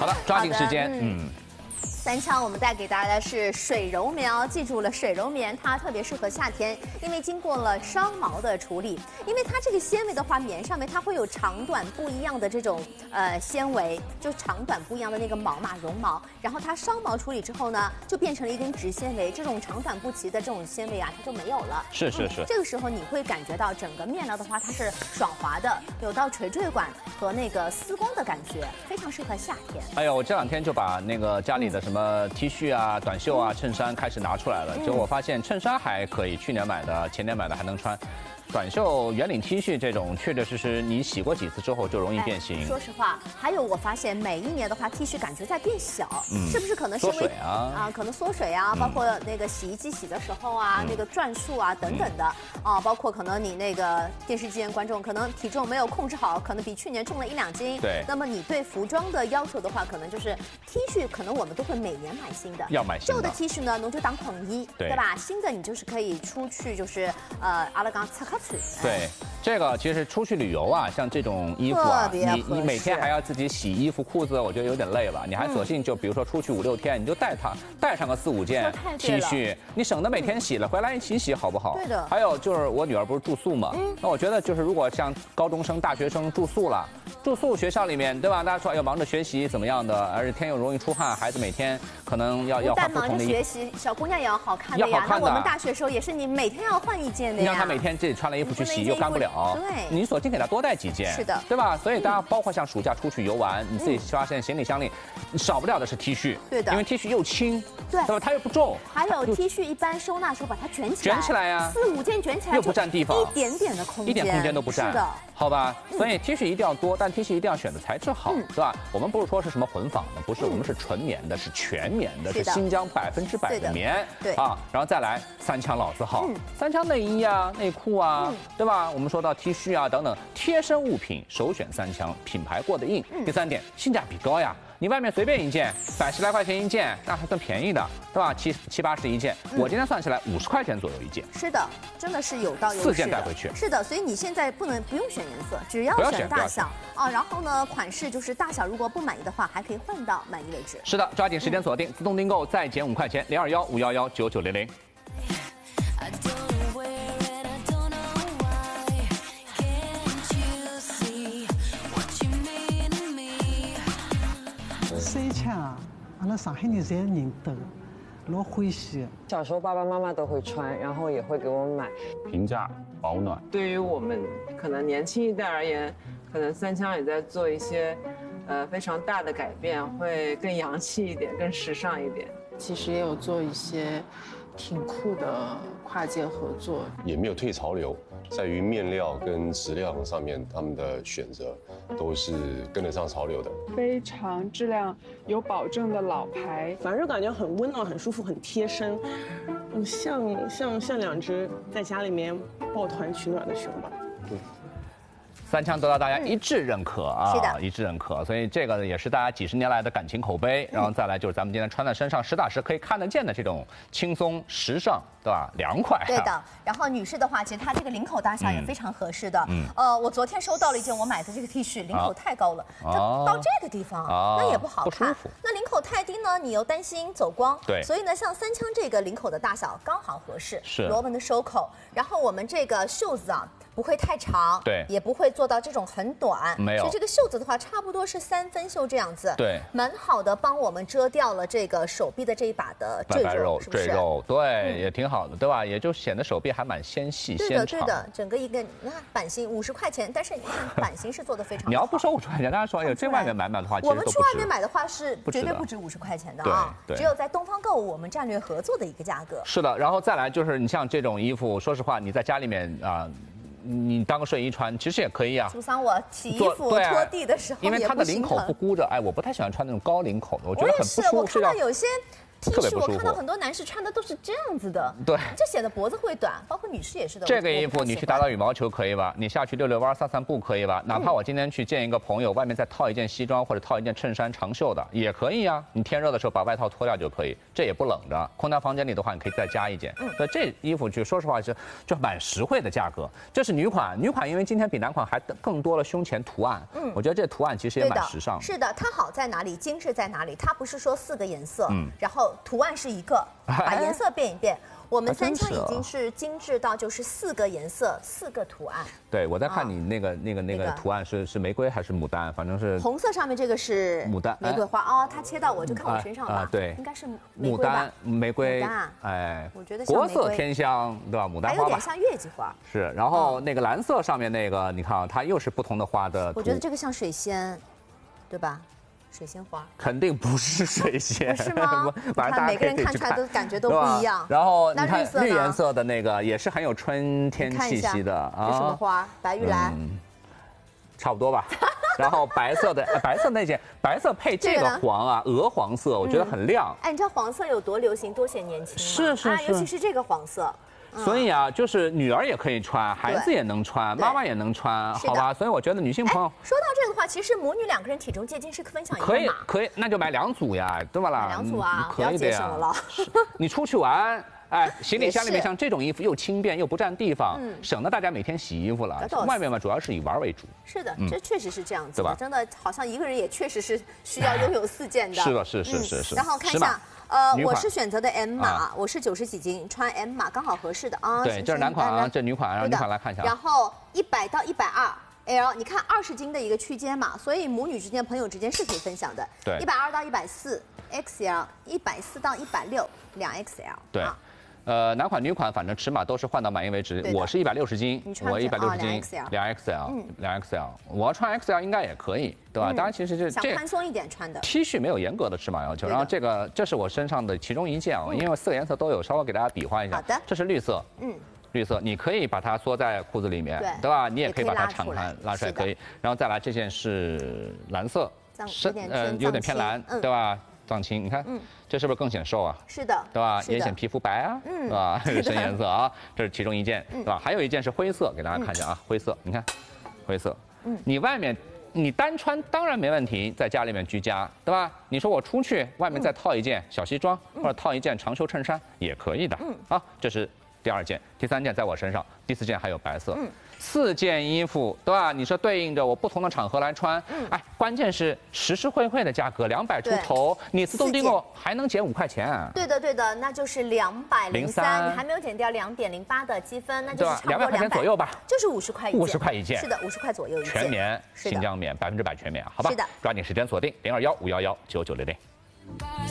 好的，抓紧时间， 三枪我们带给大家的是水柔棉哦，记住了，水柔棉它特别适合夏天，因为经过了烧毛的处理，因为它这个纤维的话，棉上面它会有长短不一样的这种纤维，就长短不一样的那个毛嘛，绒毛，然后它烧毛处理之后呢，就变成了一根直纤维，这种长短不齐的这种纤维啊，它就没有了。 是。 这个时候你会感觉到整个面料的话，它是爽滑的，有到垂坠感和那个丝光的感觉，非常适合夏天。 哎呦，我这2天就把那个家里的什么 T 恤啊、短袖啊、衬衫开始拿出来了，结果我发现衬衫还可以，去年买的、前年买的还能穿。短袖、圆领 T 恤这种，确确实实你洗过几次之后就容易变形。 说实话，还有我发现每一年的话 ，T 恤感觉在变小，是不是可能是因为可能缩水啊，包括那个洗衣机洗的时候啊，那个转速啊等等的啊，包括可能你那个电视机前观众可能体重没有控制好，可能比去年重了1、2斤。 对。 那么你对服装的要求的话，可能就是 T 恤，可能我们都会每年买新的， 要买新的。 旧的 T 恤呢，侬就当统一，对吧？新的你就是可以出去，就是阿拉刚擦卡。 对，这个其实出去旅游啊，像这种衣服啊，你每天还要自己洗衣服、裤子，我觉得有点累了。你还索性就比如说出去5、6天，你就带上个4、5件 T 恤，你省得每天洗了，回来一起洗，好不好？ 对的。 还有就是我女儿不是住宿嘛，那我觉得就是如果像高中生、大学生住宿了，住宿学校里面，对吧？大家说要忙着学习怎么样的，而且天又容易出汗，孩子每天可能要换不同的衣服。 学习，小姑娘也要好看的呀。那我们大学时候也是，你每天要换1件的呀。 你让她每天自己穿了衣服去洗又干不了， 对， 你索性给她多带几件， 是的， 对吧？所以大家包括像暑假出去游玩，你自己发现行李箱里少不了的是 T 恤， 对的， 因为 T 恤又轻， 对吧？它又不重， 还有 T 恤一般收纳时候把它卷起来呀 ，4、5件卷起来又不占地方， 一点点的空间， 一点空间都不占， 是的， 好吧？所以 T 恤一定要多，但 T 恤一定要选的材质好，对吧？我们不是说是什么混纺的，不是，我们是纯棉的，是全棉的，是新疆100%的棉， 对啊，然后再来三枪老字号，三枪内衣啊、内裤啊，对吧？我们说到 T 恤啊等等贴身物品，首选三枪，品牌过得硬。第3点，性价比高呀。你外面随便一件100、10来块钱一件，那还算便宜的，对吧？70、80一件，我今天算起来50块钱左右一件。 是的，真的是有到有市的。4 件带回去。 是的，所以你现在不用选颜色，只要选大小啊。然后呢，款式就是大小如果不满意的话，还可以换到满意为止。 是的，抓紧时间锁定，自动订购再减5块钱，021-511-9900。 三枪啊，阿拉上海人侪认得，老欢喜。 小时候爸爸妈妈都会穿，然后也会给我们买。 平价保暖。 对于我们可能年轻一代而言，可能三枪也在做一些，非常大的改变，会更洋气一点，更时尚一点。 其实也有做一些挺酷的跨界合作， 也没有退潮流，在于面料跟质量上面，他们的选择都是跟得上潮流的， 非常质量有保证的老牌， 反正感觉很温暖、很舒服、很贴身，像2只在家里面抱团取暖的熊吧。 对。 三枪得到大家一致认可啊， 是的， 一致认可，所以这个也是大家几十年来的感情口碑。然后再来就是咱们今天穿在身上实打实可以看得见的这种轻松时尚，对吧？凉快。 对的。然后女士的话，其实它这个领口大小也非常合适的。我昨天收到了一件我买的这个 T 恤，领口太高了，到这个地方那也不好看。 不舒服。 那领口太低呢，你又担心走光。 对。 所以呢，像三枪这个领口的大小刚好合适， 是螺纹的收口，然后我们这个袖子啊。不会太长， 对， 也不会做到这种很短， 没有。 所以这个袖子的话，差不多是3分袖这样子， 对， 蛮好的，帮我们遮掉了这个手臂的这一把的赘肉，是不是？ 赘肉，对，也挺好的，对吧？也就显得手臂还蛮纤细、纤长。 对的，整个一个你看版型50块钱，但是你看版型是做的非常好。 你要不收50块钱，大家说哎，这外面买的话， 我们去外面买的话是绝对不止50块钱的啊，只有在东方购物我们战略合作的一个价格。 是的，然后再来就是你像这种衣服，说实话，你在家里面啊。你当个睡衣穿，其实也可以啊。 苏桑，我洗衣服拖地的时候， 因为它的领口不箍着，哎，我不太喜欢穿那种高领口的，我觉得很不舒服。 我看到有些 T 恤， 特别不舒服。 我看到很多男士穿的都是这样子的， 对， 这显得脖子会短，包括女士也是的。 这个衣服你去打打羽毛球可以吧？你下去溜溜弯、散散步可以吧？哪怕我今天去见一个朋友，外面再套一件西装或者套一件衬衫长袖的也可以啊。你天热的时候把外套脱掉就可以，这也不冷着。空调房间里的话，你可以再加一件。所以这衣服就说实话就蛮实惠的价格。这是女款，女款因为今天比男款还更多了胸前图案。我觉得这图案其实也蛮时尚。 是的，它好在哪里？精致在哪里？它不是说4个颜色，然后图案是一个，把颜色变一变。我们三枪已经是精致到就是4个颜色，4个图案。 对，我在看你那个图案是玫瑰还是牡丹，反正是红色上面这个是牡丹玫瑰花哦，它切到我就看我身上了， 对， 应该是牡丹玫瑰， 哎，我觉得国色天香，对吧？牡丹花吧， 还有点像月季花。 是，然后那个蓝色上面那个，你看啊，它又是不同的花的。 我觉得这个像水仙，对吧？水仙花肯定不是水仙， 是吗？ 反正每个人看出来都感觉都不一样。 然后你看绿颜色的那个也是很有春天气息的啊。 这什么花？白玉兰， 差不多吧。然后白色的白色那件，白色配这个黄啊，鹅黄色，我觉得很亮。 哎，你知道黄色有多流行，多显年轻吗？ 是， 尤其是这个黄色。 所以啊，就是女儿也可以穿，孩子也能穿，妈妈也能穿，好吧？所以我觉得女性朋友说到这个话，其实母女2个人体重接近是分享一个码， 可以，那就买2组呀，对吧啦？ 买2组啊， 可以的呀。你出去玩，哎，行李箱里面像这种衣服又轻便又不占地方，省得大家每天洗衣服了。外面嘛，主要是以玩为主。 是的，这确实是这样子， 对吧？ 真的好像一个人也确实是需要拥有4件的。 是的，是。 然后看一下。我是选择的 M 码，我是90几斤，穿 M 码刚好合适的啊。 对，这是男款啊，这女款，让女款来看一下。 然后100到120L， 你看20斤的一个区间嘛，所以母女之间、朋友之间是可以分享的。 对 ，120到140XL，140到160，2XL。 对。男款、女款，反正尺码都是换到满意为止。我是160斤，我160斤，2XL。我要穿 XL 应该也可以，对吧？当然，其实这想宽松一点穿的 T 恤没有严格的尺码要求。然后这是我身上的其中一件啊，因为4个颜色都有，稍微给大家比划一下。 好的， 这是绿色，绿色，你可以把它缩在裤子里面，对吧？你也可以把它敞开拉出来，可以。然后再来这件是蓝色，有点偏蓝，对吧？藏青，你看，这是不是更显瘦啊？ 是的， 对吧？也显皮肤白啊，对吧？深颜色啊，这是其中一件，对吧？还有一件是灰色，给大家看一下啊，灰色，你看，灰色，你外面你单穿当然没问题，在家里面居家，对吧？你说我出去外面再套一件小西装，或者套一件长袖衬衫也可以的，啊，这是第2件，第3件在我身上，第4件还有白色。4件衣服，对吧？你说对应着我不同的场合来穿，哎，关键是实实惠惠的价格，200出头，你自动订购还能减5块钱。 对的，那就是203，你还没有减掉2.08的积分，那就是差不多 200块钱左右吧， 就是50块一件 ，50块一件， 是的，50块左右一件， 全棉，新疆棉，100%全棉，好吧？ 是的， 抓紧时间锁定0215119960。